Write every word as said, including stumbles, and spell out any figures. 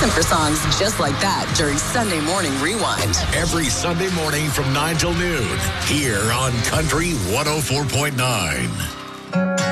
Listen for songs just like that during Sunday Morning Rewind. Every Sunday morning from nine till noon here on Country one oh four point nine.